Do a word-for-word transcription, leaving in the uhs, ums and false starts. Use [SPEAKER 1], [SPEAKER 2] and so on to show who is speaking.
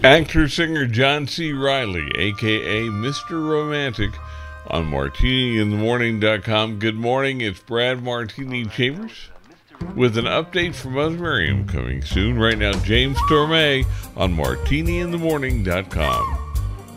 [SPEAKER 1] Actor-singer John C. Reilly, a k a. Mister Romantic, on Martini In The Morning dot com. Good morning, it's Brad Martini Chambers with an update from Buzz Merriam coming soon. Right now, James Torme on Martini In The Morning dot com.